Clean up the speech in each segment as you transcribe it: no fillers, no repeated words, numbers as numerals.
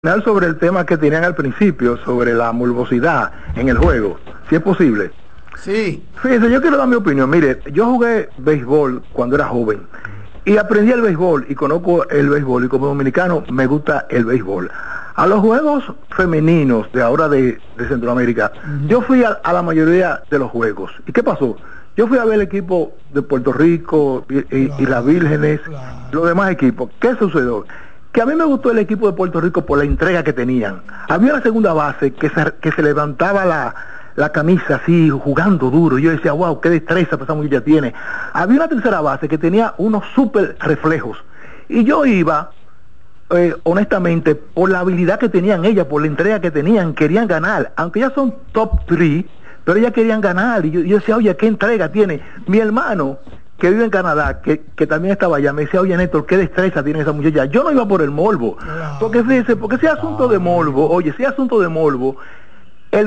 Sobre el tema que tenían al principio, sobre la morbosidad en el juego, si es posible. Sí. Fíjense, yo quiero dar mi opinión. Mire, yo jugué béisbol cuando era joven y aprendí el béisbol y conozco el béisbol y como dominicano me gusta el béisbol. A los juegos femeninos de ahora de Centroamérica, yo fui a la mayoría de los juegos. ¿Y qué pasó? Yo fui a ver el equipo de Puerto Rico y las Vírgenes, los demás equipos. ¿Qué sucedió? Que a mí me gustó el equipo de Puerto Rico por la entrega que tenían. Había una segunda base que se levantaba la camisa así, jugando duro. Yo decía, wow, qué destreza esa muchacha tiene. Había una tercera base que tenía unos súper reflejos. Y yo iba, honestamente, por la habilidad que tenían ellas, por la entrega que tenían, querían ganar. Aunque ya son top 3, pero ellas querían ganar. Y yo decía, oye, qué entrega tiene. Mi hermano, que vive en Canadá, que también estaba allá, me decía, oye, Néstor, qué destreza tiene esa muchacha. Yo no iba por el morbo, porque fíjese, porque si asunto de morbo, oye, si asunto de morbo, el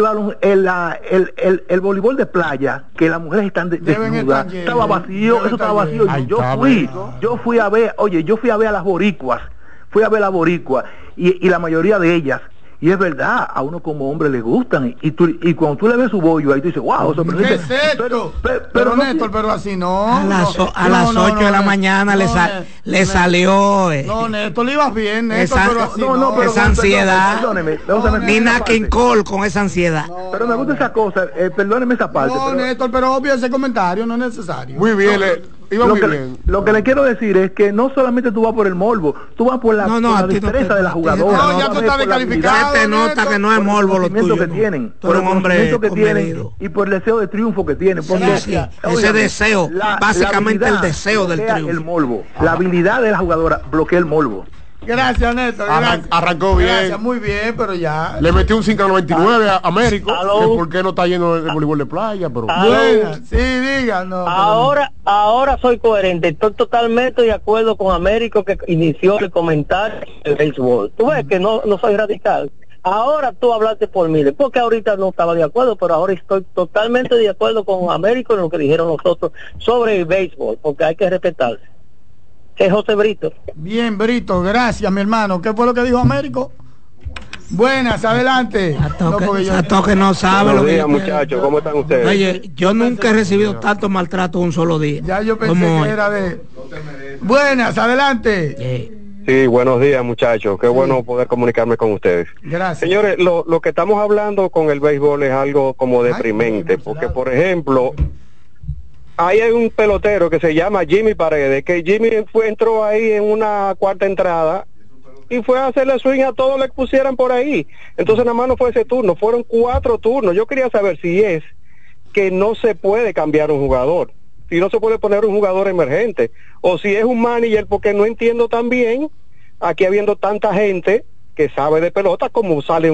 voleibol de playa, que las mujeres están desnudas, estaba vacío, eso estaba vacío. Yo fui a ver, oye, yo fui a ver a las boricuas, y la mayoría de ellas. Y es verdad, a uno como hombre le gustan. Y cuando tú le ves su bollo, ahí tú dices, wow, ¿qué es esto? Pero Néstor, pero así no. A las 8 de la mañana le salió. No, Néstor, le ibas bien, Néstor, pero así no. Esa ansiedad. Ni nada que Cole con esa ansiedad. Pero me gusta esa cosa, perdóneme esa parte. No, Néstor, pero obvio ese comentario no es necesario. Muy bien, lo que le quiero decir es que no solamente tú vas por el morbo, tú vas por la destreza de la jugadora. No, ya tú estás descalificado. Se te nota que no es morbo lo tuyo. Que tienen, por un hombre que tienen y por el deseo de triunfo que tienen. Ese deseo, básicamente el deseo del triunfo. El morbo, la habilidad de la jugadora bloquea el morbo. Gracias, Néstor. Arrancó bien. Gracias, muy bien, pero ya. Le metió un 5.99 a Américo. ¿Por qué no está yendo el voleibol de playa? Pero bueno, sí, diga. No, ahora soy coherente. Estoy totalmente de acuerdo con Américo que inició el comentario del béisbol. Tú ves que no soy radical. Ahora tú hablaste por mí, porque ahorita no estaba de acuerdo, pero ahora estoy totalmente de acuerdo con Américo en lo que dijeron nosotros sobre el béisbol, porque hay que respetarse. Es José Brito. Bien, Brito, gracias, mi hermano. ¿Qué fue lo que dijo Américo? Buenas, adelante. A toque no sabe. Buenos días, muchachos, ¿cómo están ustedes? Oye, yo nunca he recibido tanto maltrato un solo día. Ya yo pensé que era de... Buenas, adelante. Sí, buenos días, muchachos. Qué bueno poder comunicarme con ustedes. Gracias. Señores, lo que estamos hablando con el béisbol es algo como deprimente, porque, por ejemplo, ahí hay un pelotero que se llama Jimmy Paredes, que Jimmy entró ahí en una cuarta entrada y fue a hacerle swing a todos los que pusieran por ahí. Entonces nada más no fue ese turno, fueron 4 turnos. Yo quería saber si es que no se puede cambiar un jugador, si no se puede poner un jugador emergente, o si es un manager, porque no entiendo tan bien, aquí habiendo tanta gente que sabe de pelota, como sale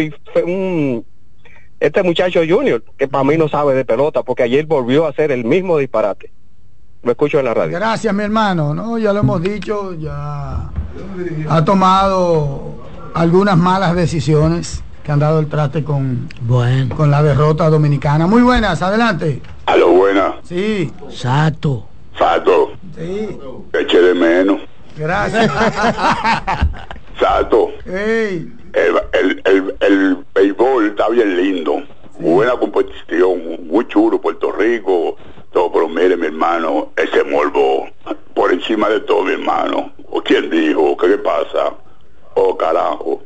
este muchacho Junior, que para mí no sabe de pelota, porque ayer volvió a hacer el mismo disparate. Lo escucho en la radio. Gracias, mi hermano. No, ya lo hemos dicho, ya ha tomado algunas malas decisiones que han dado el traste con la derrota dominicana. Muy buenas, adelante. Aló, buenas. Sí. Sato. Sí. Eche de menos. Gracias. Sato. Hey. El béisbol está bien lindo. Buena competición, muy chulo, Puerto Rico, todo, pero mire, mi hermano, ese morbo por encima de todo, mi hermano. ¿O quién dijo? ¿Qué le pasa? Oh, carajo.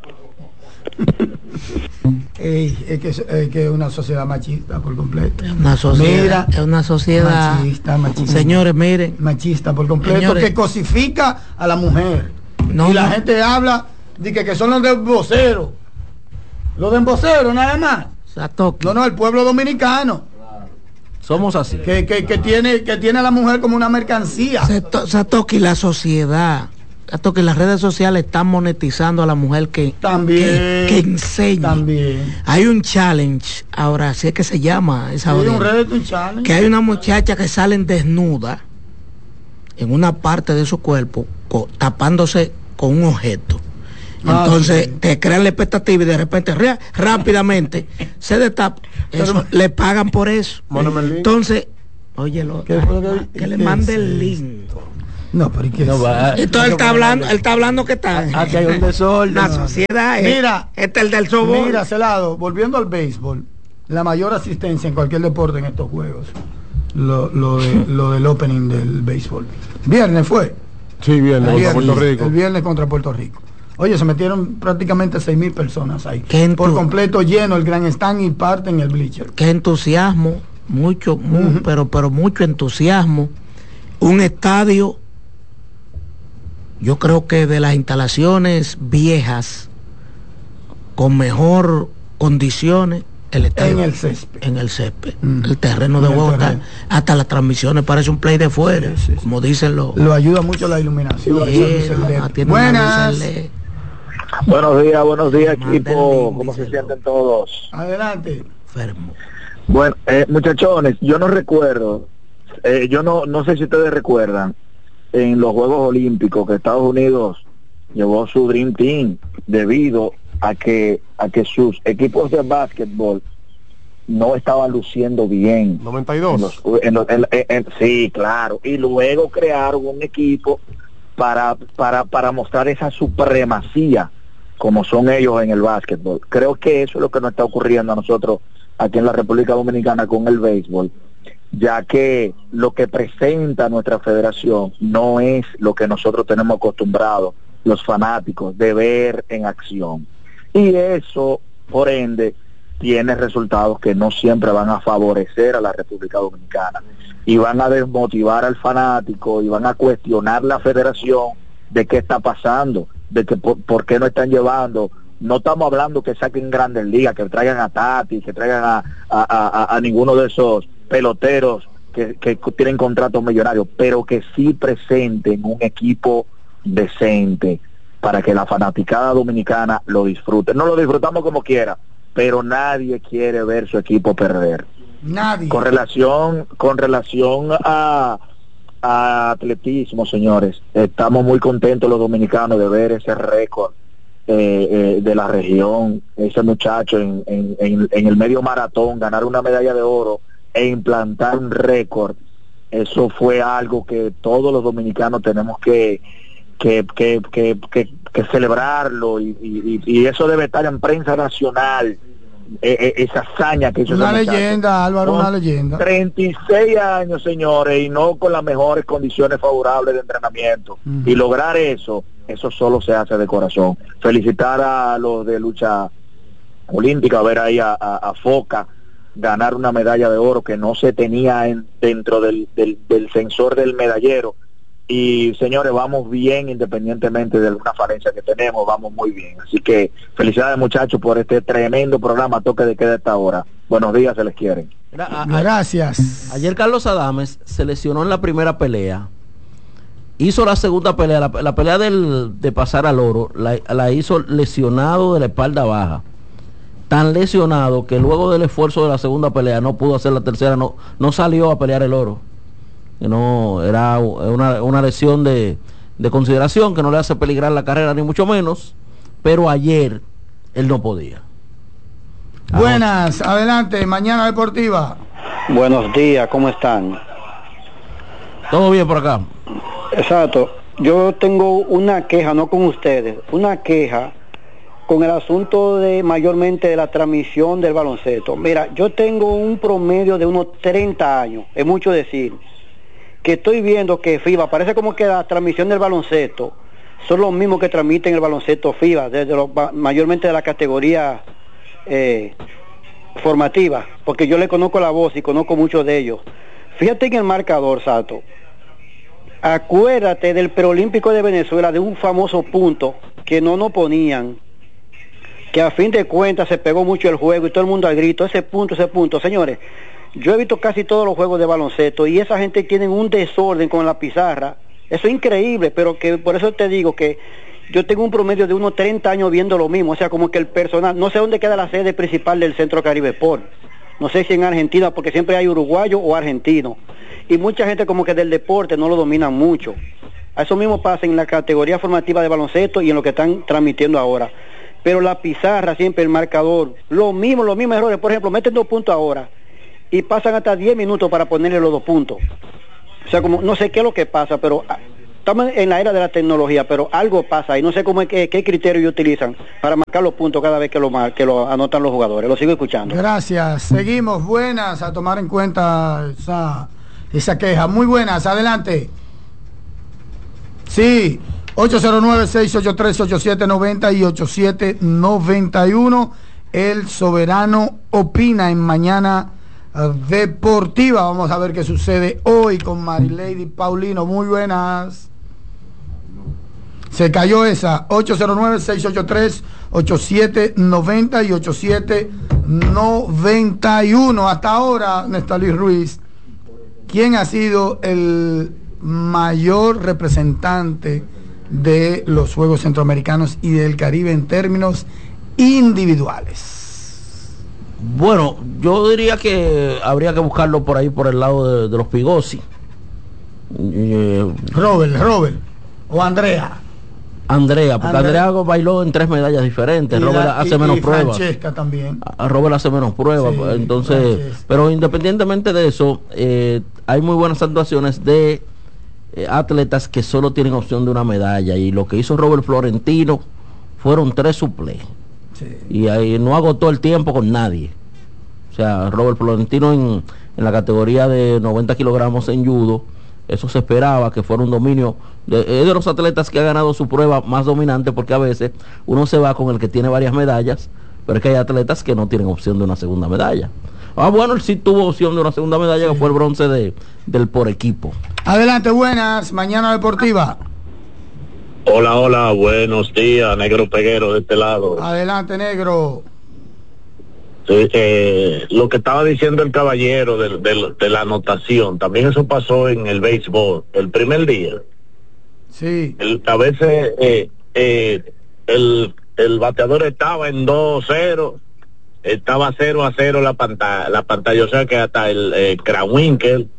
Es que es una sociedad machista por completo. Es una sociedad, es una sociedad machista. Señores, miren, machista por completo, señores, que cosifica a la mujer. La gente habla de que son los desboceros. Los desboceros nada más. No, el pueblo dominicano. Somos así. Que tiene a la mujer como una mercancía. Satoki, la sociedad. Que las redes sociales están monetizando a la mujer que enseña. También. Hay un challenge, ahora así es que se llama esa un challenge. Que hay una muchacha que salen desnuda en una parte de su cuerpo, tapándose con un objeto. Entonces te crean la expectativa y de repente rápidamente se destapa. Eso, le pagan por eso. Entonces, óyelo, que le mande el link. No, pero ¿y qué Entonces él está hablando que está. Aquí hay un desorden. La sociedad es. Mira, este es el del softball. Mira, Celado, volviendo al béisbol, la mayor asistencia en cualquier deporte en estos juegos, lo del opening del béisbol. Viernes fue. Sí, viernes contra Puerto Rico. El viernes contra Puerto Rico. Oye, se metieron prácticamente 6,000 personas ahí. Por completo lleno el grandstand y parte en el bleacher. Qué entusiasmo, mucho, pero mucho entusiasmo. Un estadio, yo creo que de las instalaciones viejas, con mejor condiciones, el estadio. En el césped. El terreno de juego, hasta las transmisiones parece un play de fuera, como dicen los. Lo ayuda mucho la iluminación. Buenas. Buenos días, equipo. ¿Cómo se sienten todos? Adelante. Enfermo. Bueno, muchachones, yo no recuerdo, yo no sé si ustedes recuerdan, en los Juegos Olímpicos que Estados Unidos llevó su Dream Team debido a que sus equipos de básquetbol no estaban luciendo bien. 92. Sí, claro. Y luego crearon un equipo para mostrar esa supremacía como son ellos en el básquetbol. Creo que eso es lo que nos está ocurriendo a nosotros aquí en la República Dominicana con el béisbol, ya que lo que presenta nuestra federación no es lo que nosotros tenemos acostumbrados los fanáticos de ver en acción, y eso por ende tiene resultados que no siempre van a favorecer a la República Dominicana y van a desmotivar al fanático y van a cuestionar la federación de qué está pasando, de que por qué no están llevando. No estamos hablando que saquen Grandes Ligas, que traigan a Tati, que traigan a ninguno de esos peloteros que tienen contratos millonarios, pero que sí presenten un equipo decente para que la fanaticada dominicana lo disfrute. No lo disfrutamos como quiera, pero nadie quiere ver su equipo perder. Nadie. Con relación a atletismo, señores, estamos muy contentos los dominicanos de ver ese récord de la región, ese muchacho en el medio maratón ganar una medalla de oro e implantar un récord. Eso fue algo que todos los dominicanos tenemos que celebrarlo, y eso debe estar en prensa nacional, esa hazaña que hizo una leyenda, Álvaro, una leyenda. 36 años, señores, y no con las mejores condiciones favorables de entrenamiento, y lograr eso solo se hace de corazón. Felicitar a los de lucha olímpica, ver ahí a Foca ganar una medalla de oro que no se tenía dentro del sensor del medallero. Y señores, vamos bien, independientemente de alguna falencia que tenemos, vamos muy bien. Así que felicidades, muchachos, por este tremendo programa Toque de Queda a esta hora. Buenos días, se les quieren. Gracias. Ayer Carlos Adames se lesionó en la primera pelea. Hizo la segunda pelea, la pelea de pasar al oro, la hizo lesionado de la espalda baja. Tan lesionado que luego del esfuerzo de la segunda pelea no pudo hacer la tercera, no salió a pelear el oro. No, era una lesión de consideración que no le hace peligrar la carrera ni mucho menos, pero ayer él no podía. Buenas, adelante, Mañana Deportiva. Buenos días, ¿cómo están? Todo bien por acá. Exacto, yo tengo una queja, no con ustedes, una queja con el asunto de mayormente de la transmisión del baloncesto. Mira, yo tengo un promedio de unos 30 años, es mucho decir, que estoy viendo que FIBA, parece como que la transmisión del baloncesto son los mismos que transmiten el baloncesto FIBA, mayormente de la categoría formativa, porque yo le conozco la voz y conozco muchos de ellos. Fíjate en el marcador, Sato, acuérdate del preolímpico de Venezuela, de un famoso punto que no nos ponían, que a fin de cuentas se pegó mucho el juego y todo el mundo al grito, ese punto, señores. Yo he visto casi todos los juegos de baloncesto y esa gente tiene un desorden con la pizarra. Eso es increíble, pero que por eso te digo que yo tengo un promedio de unos 30 años viendo lo mismo. O sea, como que el personal, no sé dónde queda la sede principal del Centro Caribe Sport. No sé si en Argentina, porque siempre hay uruguayo o argentino. Y mucha gente como que del deporte no lo dominan mucho. Eso mismo pasa en la categoría formativa de baloncesto y en lo que están transmitiendo ahora. Pero la pizarra, siempre el marcador, los mismos errores. Por ejemplo, meten 2 puntos ahora y pasan hasta 10 minutos para ponerle los 2 puntos. O sea, como no sé qué es lo que pasa, pero estamos en la era de la tecnología, pero algo pasa y no sé cómo es qué criterio ellos utilizan para marcar los puntos cada vez que lo anotan los jugadores. Lo sigo escuchando. Gracias. Seguimos. Buenas, a tomar en cuenta esa queja. Muy buenas, adelante. Sí, 809-683-8790 y 8791. El Soberano opina en Mañana Deportiva. Vamos a ver qué sucede hoy con Marilady Paulino. Muy buenas. Se cayó esa. 809-683-8790 y 8791. Hasta ahora, Nestalí Ruiz, ¿quién ha sido el mayor representante de los Juegos Centroamericanos y del Caribe en términos individuales? Bueno, yo diría que habría que buscarlo por ahí, por el lado de los Pigosi. Robert o Andrea, porque Andrea bailó en 3 medallas diferentes. Robert hace menos pruebas. Francesca también. Robert hace menos pruebas, sí, entonces, Francesca. Pero independientemente de eso, hay muy buenas actuaciones de atletas que solo tienen opción de una medalla, y lo que hizo Robert Florentino fueron 3 suplés. Sí. Y ahí no agotó el tiempo con nadie. O sea, Robert Florentino en la categoría de 90 kilogramos en judo, eso se esperaba que fuera un dominio de los atletas que ha ganado su prueba más dominante, porque a veces uno se va con el que tiene varias medallas, pero es que hay atletas que no tienen opción de una segunda medalla. Bueno, él sí tuvo opción de una segunda medalla, sí, que fue el bronce del por equipo. Adelante, buenas, Mañana Deportiva. Hola, buenos días, Negro Peguero de este lado. Adelante, Negro. Sí, lo que estaba diciendo el caballero de la anotación, también eso pasó en el béisbol, el primer día. Sí. A veces el bateador estaba en 2-0, estaba 0-0 la pantalla, o sea que hasta el Krawinkel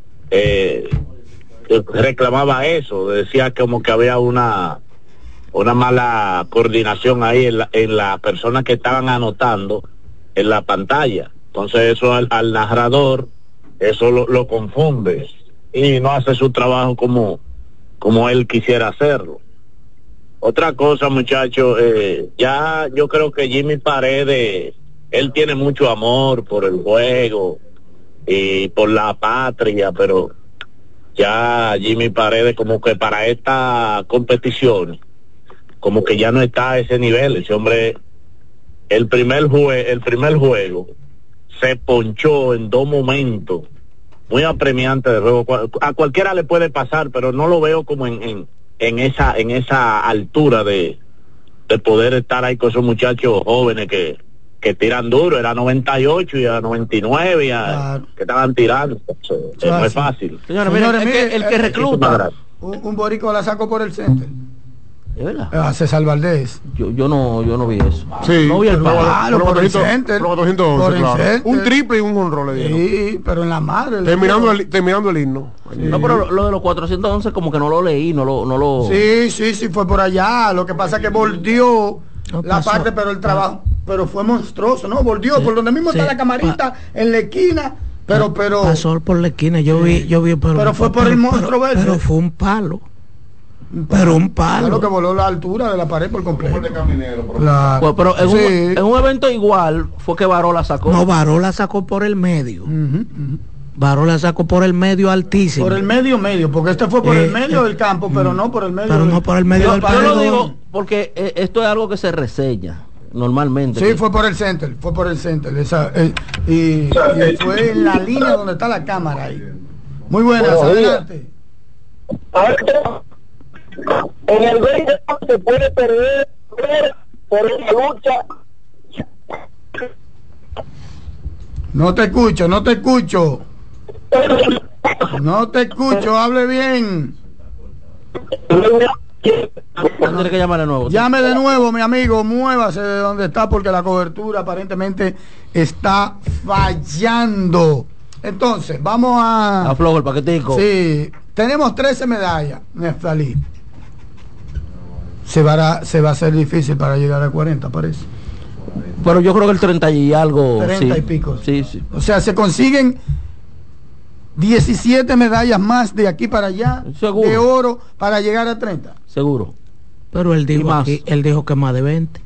reclamaba eso, decía como que había una mala coordinación ahí en la persona que estaban anotando en la pantalla. Entonces eso al narrador eso lo confunde y no hace su trabajo como él quisiera hacerlo. Otra cosa, muchachos, ya yo creo que Jimmy Paredes, él tiene mucho amor por el juego y por la patria, pero ya Jimmy Paredes como que para esta competición como que ya no está a ese nivel. Ese hombre, el primer juego se ponchó en 2 momentos muy apremiantes de juego. A cualquiera le puede pasar, pero no lo veo como en esa altura de poder estar ahí con esos muchachos jóvenes que tiran duro. Era 98 y a 99 que estaban tirando. No es fácil. Señores, mire, el que recluta un boricua la sacó por el center. ¿Es verdad? César Valdés. Yo no vi eso. Sí, no vi el palo. Por el center. Un triple y un honrón le dieron. Sí, pero en la madre. Terminando el himno. Sí. No, pero lo de los 411 como que no lo leí, no lo... Sí, fue por allá. Lo que pasa es que volvió la parte, pero el trabajo, pero fue monstruoso, ¿no? Volvió por donde mismo está la camarita, en la esquina, pero pasó por la esquina, yo vi, pero fue por el monstruo ese. Pero fue un palo. Pero un palo. Lo que voló la altura de la pared por completo. Pero en un evento igual fue que Barola sacó. No, Barola sacó por el medio. Barola sacó por el medio altísimo. Por el medio, porque este fue por el medio del campo, pero no por el medio. Pero no por el medio del campo. Yo lo digo porque esto es algo que se reseña normalmente. Sí, fue por el center. Y fue en la línea donde está la cámara ahí. Muy buenas, adelante. En el béisbol se puede perder por una lucha. No te escucho, hable bien. Tiene que llamar de nuevo. Llame de nuevo, mi amigo, muévase de donde está porque la cobertura aparentemente está fallando. Entonces, vamos a... Aflojo el paquetico. Sí, tenemos 13 medallas, Neftalí. Se va a hacer difícil para llegar a 40, parece. Pero yo creo que el 30 y algo. 30 y pico. Sí. O sea, se consiguen 17 medallas más de aquí para allá, seguro, de oro para llegar a 30. Seguro. Pero él dijo que más de 20.